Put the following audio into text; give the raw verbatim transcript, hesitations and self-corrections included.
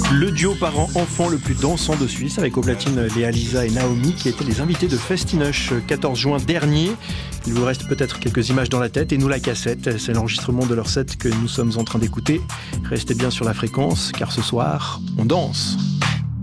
Le duo parent-enfant le plus dansant de Suisse, avec aux platines Léa Lisa et Naomi, qui étaient les invités de Festinoche quatorze juin dernier. Il vous reste peut-être quelques images dans la tête, et nous la cassette. C'est l'enregistrement de leur set que nous sommes en train d'écouter. Restez bien sur la fréquence, car ce soir, on danse.